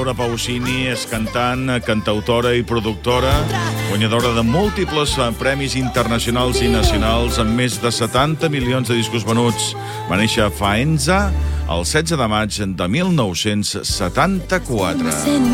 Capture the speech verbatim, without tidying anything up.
Laura Pausini és cantant, cantautora i productora, guanyadora de múltiples premis internacionals i nacionals amb més de setanta milions de discos venuts. Va néixer a Faenza el setze de maig de mil nou-cents setanta-quatre.